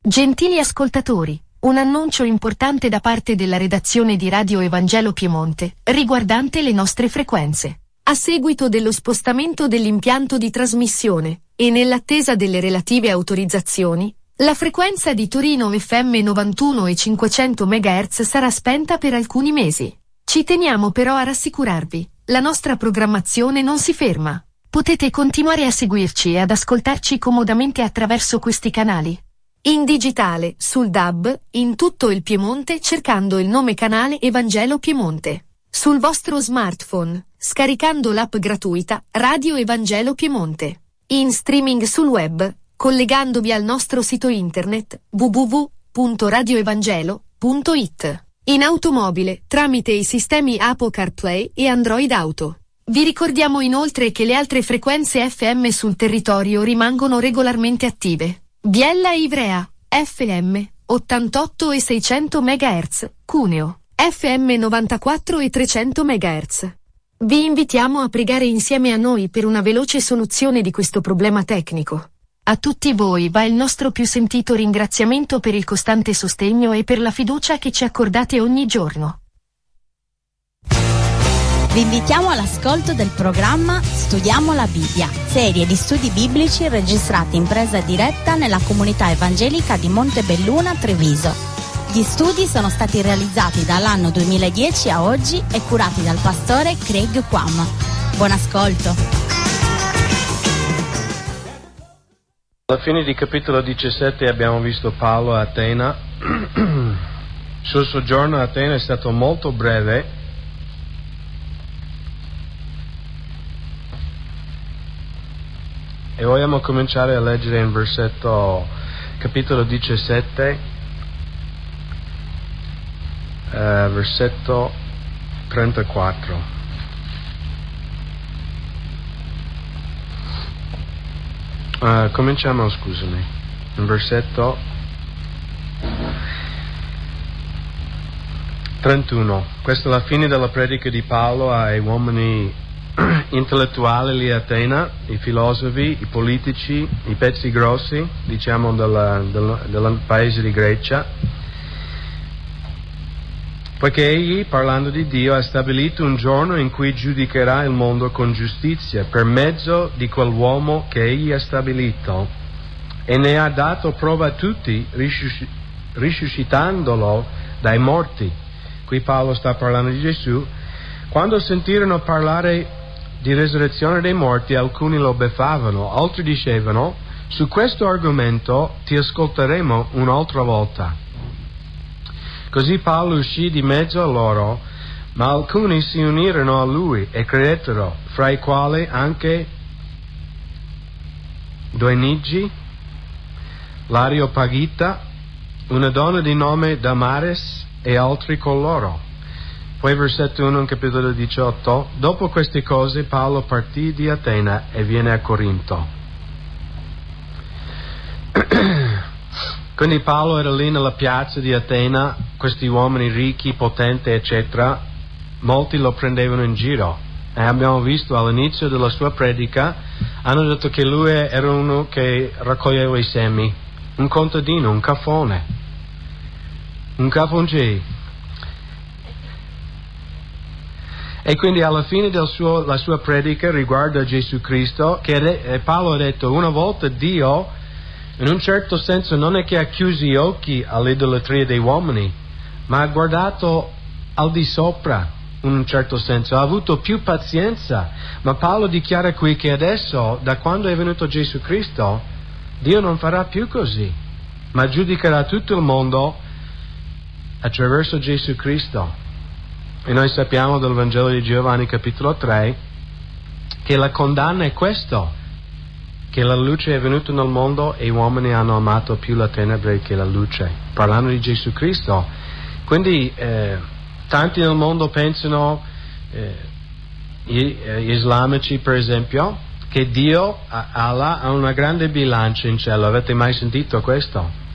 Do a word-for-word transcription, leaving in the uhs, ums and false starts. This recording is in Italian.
Gentili ascoltatori, un annuncio importante da parte della redazione di Radio Evangelo Piemonte, riguardante le nostre frequenze. A seguito dello spostamento dell'impianto di trasmissione, e nell'attesa delle relative autorizzazioni, la frequenza di Torino F M novantuno e cinquecento megahertz sarà spenta per alcuni mesi. Ci teniamo però a rassicurarvi, la nostra programmazione non si ferma. Potete continuare a seguirci e ad ascoltarci comodamente attraverso questi canali. In digitale, sul D A B, in tutto il Piemonte cercando il nome canale Evangelo Piemonte. Sul vostro smartphone, scaricando l'app gratuita Radio Evangelo Piemonte. In streaming sul web, collegandovi al nostro sito internet w w w punto radio evangelo punto i t. In automobile, tramite i sistemi Apple CarPlay e Android Auto. Vi ricordiamo inoltre che le altre frequenze F M sul territorio rimangono regolarmente attive. Biella e Ivrea, F M, ottantotto e seicento megahertz, Cuneo, F M novantaquattro e trecento megahertz. Vi invitiamo a pregare insieme a noi per una veloce soluzione di questo problema tecnico. A tutti voi va il nostro più sentito ringraziamento per il costante sostegno e per la fiducia che ci accordate ogni giorno. Vi invitiamo all'ascolto del programma Studiamo la Bibbia, serie di studi biblici registrati in presa diretta nella comunità evangelica di Montebelluna, Treviso. Gli studi sono stati realizzati dall'anno duemiladieci a oggi e curati dal pastore Craig Quam. Buon ascolto. Alla fine di capitolo diciassette abbiamo visto Paolo a Atena. Il suo soggiorno a Atena è stato molto breve. E vogliamo cominciare a leggere in versetto, capitolo diciassette, eh, versetto trentaquattro. Uh, cominciamo, scusami, in versetto trentuno. Questa è la fine della predica di Paolo ai uomini intellettuali lì a Atena, i filosofi, i politici, i pezzi grossi, diciamo, del, del, del paese di Grecia, poiché egli, parlando di Dio, ha stabilito un giorno in cui giudicherà il mondo con giustizia per mezzo di quell'uomo che egli ha stabilito, e ne ha dato prova a tutti, risuscitandolo dai morti. Qui Paolo sta parlando di Gesù. Quando sentirono parlare di resurrezione dei morti, alcuni lo beffavano, altri dicevano: su questo argomento ti ascolteremo un'altra volta. Così Paolo uscì di mezzo a loro, ma alcuni si unirono a lui e credettero, fra i quali anche Dionigi, l'Areopagita, una donna di nome Damaris e altri con loro. Poi versetto uno in capitolo diciotto, dopo queste cose Paolo partì di Atena e viene a Corinto. Quindi Paolo era lì nella piazza di Atena, questi uomini ricchi, potenti, eccetera, molti lo prendevano in giro. E abbiamo visto all'inizio della sua predica, hanno detto che lui era uno che raccoglieva i semi, un contadino, un cafone, un cafongi. E quindi alla fine della sua, sua predica riguardo a Gesù Cristo, che de, Paolo ha detto, una volta Dio, in un certo senso, non è che ha chiuso gli occhi all'idolatria dei uomini, ma ha guardato al di sopra, in un certo senso, ha avuto più pazienza. Ma Paolo dichiara qui che adesso, da quando è venuto Gesù Cristo, Dio non farà più così, ma giudicherà tutto il mondo attraverso Gesù Cristo. E noi sappiamo dal Vangelo di Giovanni capitolo tre che la condanna è questo, che la luce è venuta nel mondo e gli uomini hanno amato più la tenebre che la luce, parlando di Gesù Cristo. Quindi eh, tanti nel mondo pensano, eh, gli, eh, gli islamici per esempio, che Dio, Allah, ha una grande bilancia in cielo. Avete mai sentito questo?